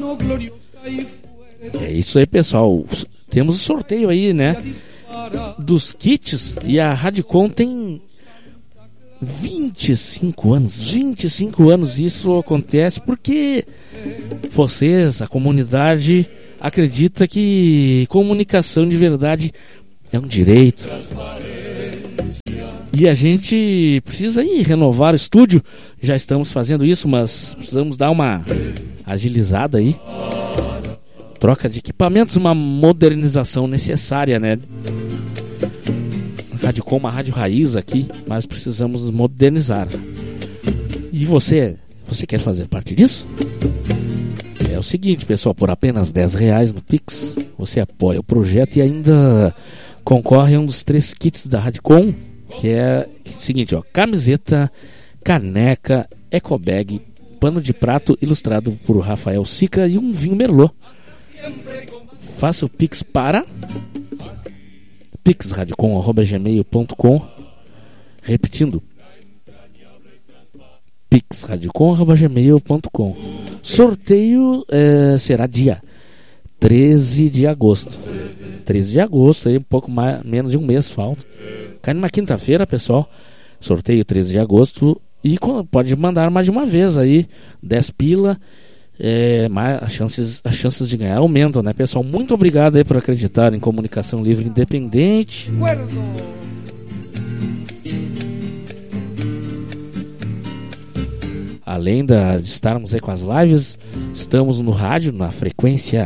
É isso aí, pessoal. Temos o sorteio aí, né? Dos kits. E a Radicom tem 25 anos. 25 anos isso acontece porque vocês, a comunidade, acredita que comunicação de verdade é um direito. E a gente precisa aí renovar o estúdio. Já estamos fazendo isso, mas precisamos dar uma agilizada aí. Troca de equipamentos, uma modernização necessária, né? Radicom, uma rádio raiz aqui, mas precisamos modernizar. E você quer fazer parte disso? É o seguinte, pessoal, por apenas R$10 no Pix, você apoia o projeto e ainda concorre a um dos 3 kits da Radicom, que é o seguinte, ó, camiseta, caneca, ecobag, pano de prato ilustrado por Rafael Sica e um vinho Merlot. Faça o Pix para pixradicom@gmail.com. Repetindo, pixradicom@gmail.com. Sorteio será dia 13 de agosto. 13 de agosto, aí um pouco mais, menos de um mês falta. Cai numa quinta-feira, pessoal. Sorteio 13 de agosto. E pode mandar mais de uma vez aí, 10 pila. Mas as chances de ganhar aumentam, né, pessoal? Muito obrigado aí por acreditar em comunicação livre e independente. Além de estarmos aí com as lives, estamos no rádio, na frequência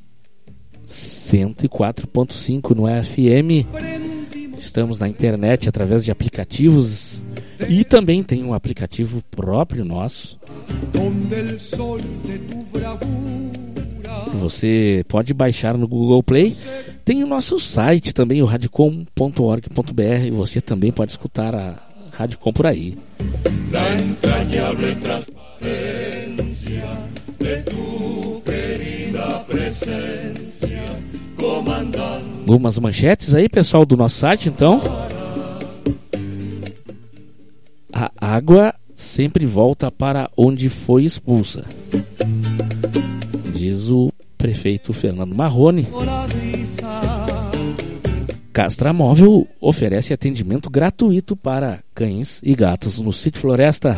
104.5 no FM. Estamos na internet através de aplicativos e também tem um aplicativo próprio nosso. Você pode baixar no Google Play. Tem o nosso site também, o radicom.org.br. Você também pode escutar a Radicom por aí. La entrañable transparencia de tu querida presencia, comandante. Algumas manchetes aí, pessoal, do nosso site, então. A água sempre volta para onde foi expulsa, diz o prefeito Fernando Marrone. Castramóvel oferece atendimento gratuito para cães e gatos no Sítio Floresta.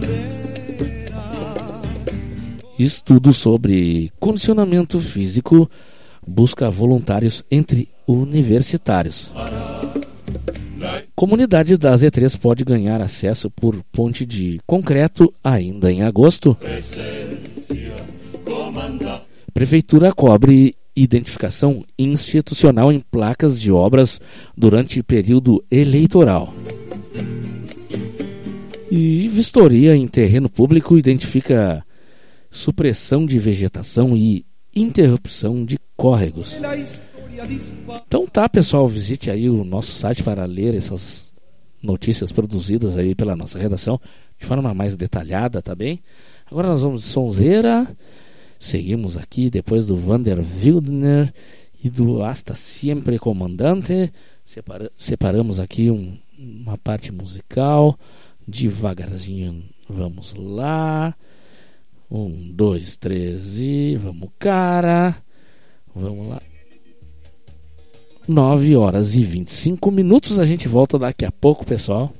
Estudo sobre condicionamento físico busca voluntários entre universitários. Comunidade da Z3 pode ganhar acesso por ponte de concreto ainda em agosto. Prefeitura cobre identificação institucional em placas de obras durante período eleitoral. E vistoria em terreno público identifica supressão de vegetação e interrupção de córregos. Então tá, pessoal, visite aí o nosso site para ler essas notícias produzidas aí pela nossa redação de forma mais detalhada, tá bem? Agora nós vamos de sonzeira. Seguimos aqui depois do Vander Wildner e do Hasta Siempre Comandante. Separamos aqui uma parte musical. Devagarzinho, vamos lá. 1, 2, 3 e vamos, cara. Vamos lá. 9 horas e 25 minutos. A gente volta daqui a pouco, pessoal.